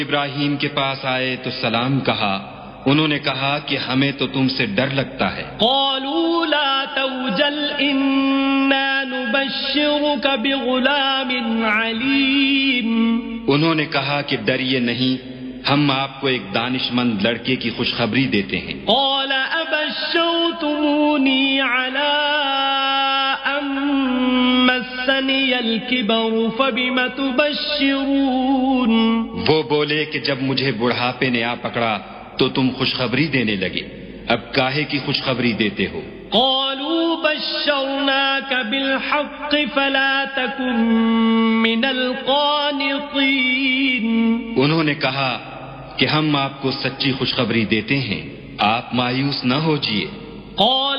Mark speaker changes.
Speaker 1: इब्राहीम के पास आए तो सलाम कहा। उन्होंने कहा कि हमें तो तुमसे डर लगता है।
Speaker 2: क़ालू ला तवजल इन्ना नुबश्शिरुक बिग़ुलामिन अलीम।
Speaker 1: उन्होंने कहा कि डरिए नहीं, हम आपको एक दानिशमंद लड़के की खुशखबरी देते हैं।
Speaker 2: क़ाल अबश्शरतमूनी अला अन मस्सनियल किबर फबिम तुबश्शिरून।
Speaker 1: वो बोले कि जब मुझे बुढ़ापे ने आ पकड़ा तो तुम खुशखबरी देने लगे, अब काहे की खुशखबरी देते हो?
Speaker 2: क़ालू बश्शरनाक बिलहक़्क़ फला तकुन मिनल क़ानितीन।
Speaker 1: उन्होंने कहा कि हम आपको सच्ची खुशखबरी देते हैं, आप मायूस न होजिए।